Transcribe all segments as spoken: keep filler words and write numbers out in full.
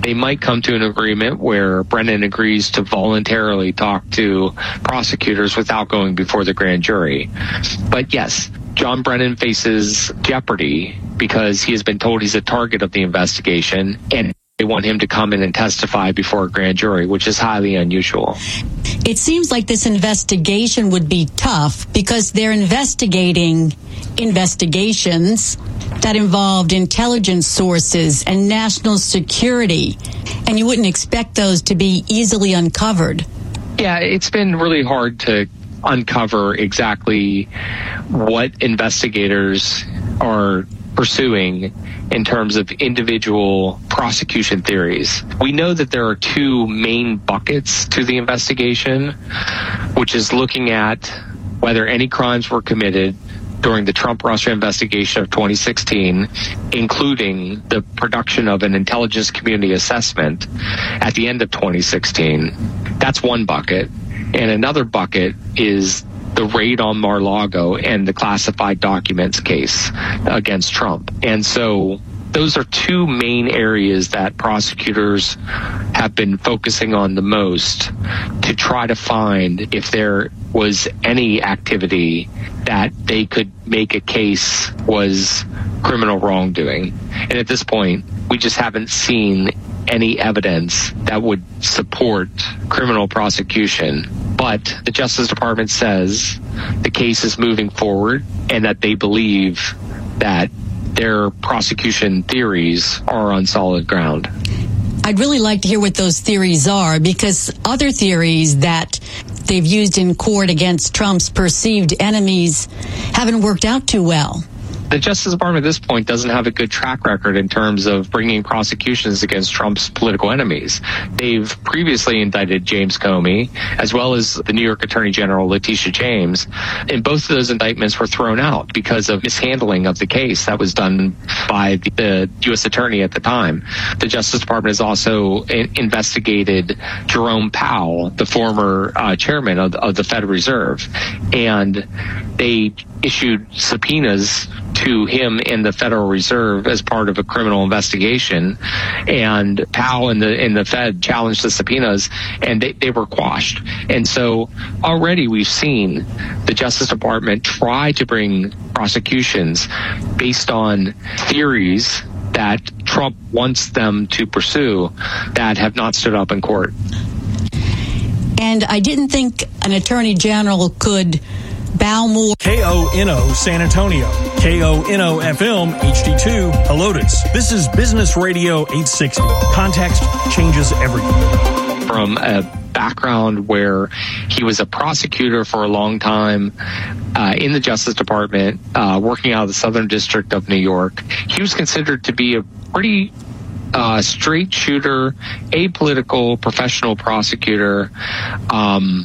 they might come to an agreement where Brennan agrees to voluntarily talk to prosecutors without going before the grand jury. But yes, John Brennan faces jeopardy because he has been told he's a target of the investigation, and they want him to come in and testify before a grand jury, which is highly unusual. It seems like this investigation would be tough because they're investigating investigations that involved intelligence sources and national security, and you wouldn't expect those to be easily uncovered. Yeah, it's been really hard to uncover exactly what investigators are pursuing in terms of individual prosecution theories. We know that there are two main buckets to the investigation, which is looking at whether any crimes were committed during the Trump-Russia investigation of twenty sixteen, including the production of an intelligence community assessment at the end of twenty sixteen. That's one bucket. And another bucket is the raid on Mar-a-Lago and the classified documents case against Trump. And so those are two main areas that prosecutors have been focusing on the most to try to find if there was any activity that they could make a case was criminal wrongdoing. And at this point, we just haven't seen any evidence that would support criminal prosecution. But the Justice Department says the case is moving forward and that they believe that their prosecution theories are on solid ground. I'd really like to hear what those theories are, because other theories that they've used in court against Trump's perceived enemies haven't worked out too well. The Justice Department at this point doesn't have a good track record in terms of bringing prosecutions against Trump's political enemies. They've previously indicted James Comey, as well as the New York Attorney General Letitia James, and both of those indictments were thrown out because of mishandling of the case that was done by the U S Attorney at the time. The Justice Department has also investigated Jerome Powell, the former uh, chairman of, of the Federal Reserve, and they issued subpoenas to him in the Federal Reserve as part of a criminal investigation, and Powell and the and the Fed challenged the subpoenas, and they, they were quashed. And so already we've seen the Justice Department try to bring prosecutions based on theories that Trump wants them to pursue that have not stood up in court. And I didn't think an attorney general could bow more. K O N O San Antonio, K O N O F M H D two Helotes. This is Business Radio eight sixty. Context changes everything. From a background where he was a prosecutor for a long time uh, in the Justice Department, uh, working out of the Southern District of New York, he was considered to be a pretty uh, straight shooter, apolitical, professional prosecutor, um,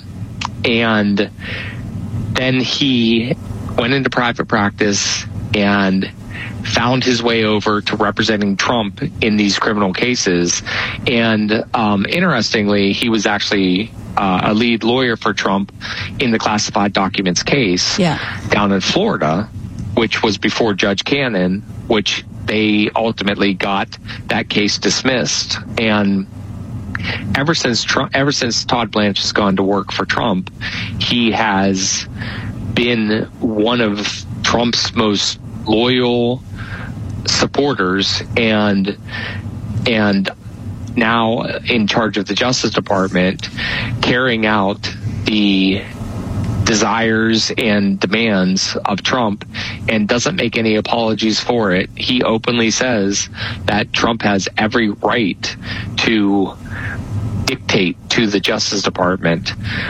and then he went into private practice and found his way over to representing Trump in these criminal cases. And um, interestingly, he was actually uh, a lead lawyer for Trump in the classified documents case yeah. down in Florida, which was before Judge Cannon, which they ultimately got that case dismissed. And Ever since Trump, ever since Todd Blanche has gone to work for Trump, he has been one of Trump's most loyal supporters, and and now in charge of the Justice Department, carrying out the desires and demands of Trump, and doesn't make any apologies for it. He openly says that Trump has every right to dictate to the Justice Department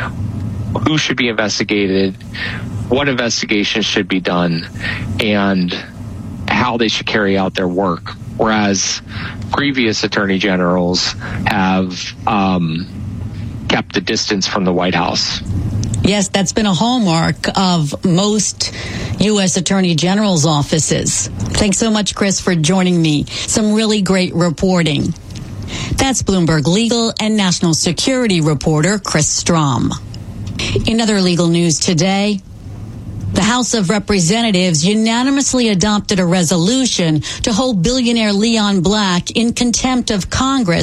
who should be investigated, what investigations should be done, and how they should carry out their work. Whereas previous attorney generals have um, kept the distance from the White House. Yes, that's been a hallmark of most U S attorney general's offices. Thanks so much, Chris, for joining me. Some really great reporting. That's Bloomberg legal and national security reporter Chris Strom. In other legal news today, the House of Representatives unanimously adopted a resolution to hold billionaire Leon Black in contempt of Congress